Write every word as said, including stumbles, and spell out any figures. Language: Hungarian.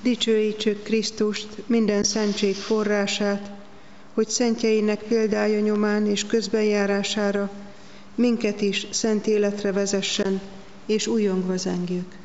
Dicsőítsük Krisztust, minden szentség forrását, hogy szentjeinek példája nyomán és közbenjárására minket is szent életre vezessen, és újongva zengjük.